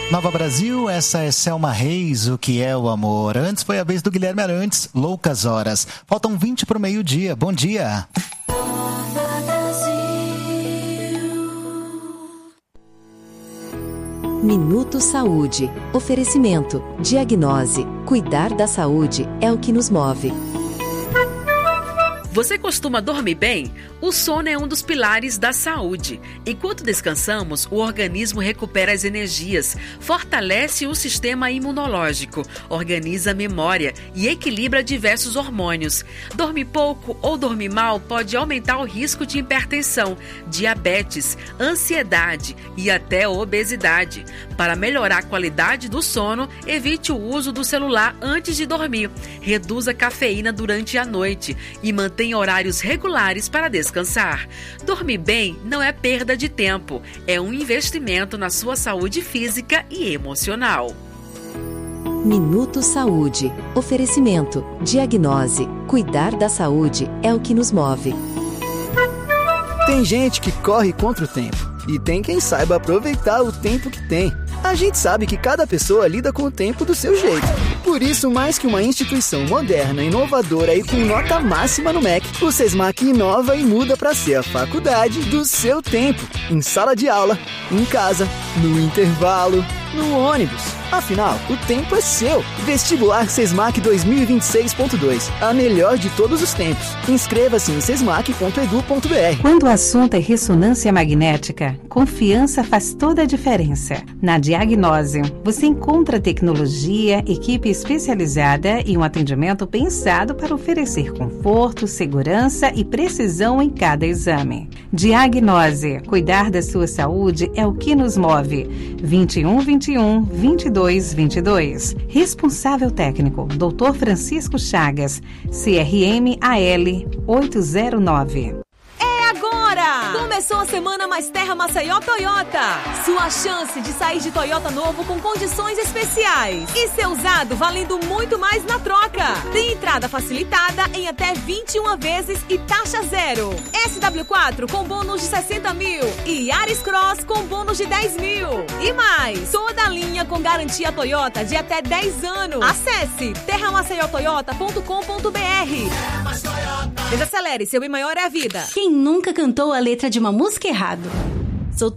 Nova Brasil, essa é Selma Reis, O Que É o Amor. Antes foi a vez do Guilherme Arantes, Loucas Horas. Faltam 20 para o meio-dia. Bom dia. Minuto Saúde. Oferecimento. Diagnose. Cuidar da saúde é o que nos move. Você costuma dormir bem? O sono é um dos pilares da saúde. Enquanto descansamos, o organismo recupera as energias, fortalece o sistema imunológico, organiza a memória e equilibra diversos hormônios. Dormir pouco ou dormir mal pode aumentar o risco de hipertensão, diabetes, ansiedade e até obesidade. Para melhorar a qualidade do sono, evite o uso do celular antes de dormir, reduza a cafeína durante a noite e mantenha horários regulares para descansar. Dormir bem não é perda de tempo, é um investimento na sua saúde física e emocional. Minuto Saúde. Oferecimento. Diagnose. Cuidar da saúde é o que nos move. Tem gente que corre contra o tempo e tem quem saiba aproveitar o tempo que tem. A gente sabe que cada pessoa lida com o tempo do seu jeito. Por isso, mais que uma instituição moderna, inovadora e com nota máxima no MEC, o SESMAC inova e muda para ser a faculdade do seu tempo. Em sala de aula, em casa, no intervalo, no ônibus. Afinal, o tempo é seu. Vestibular SESMAC 2026.2. A melhor de todos os tempos. Inscreva-se em sesmac.edu.br. Quando o assunto é ressonância magnética, confiança faz toda a diferença. Na Diagnose, você encontra tecnologia, equipe especializada e um atendimento pensado para oferecer conforto, segurança e precisão em cada exame. Diagnose. Cuidar da sua saúde é o que nos move. 2121 2222. Responsável técnico, Dr. Francisco Chagas, CRM AL 809. Agora! Começou a semana Mais Terra Maceió Toyota. Sua chance de sair de Toyota novo com condições especiais. E ser usado valendo muito mais na troca. Tem entrada facilitada em até 21 vezes e taxa zero. SW4 com bônus de 60 mil e Yaris Cross com bônus de 10 mil. E mais, toda a linha com garantia Toyota de até 10 anos. Acesse terramaceiotoyota.com.br. Desacelere, seu bem maior é a vida. Quem nunca cantou a letra de uma música errado?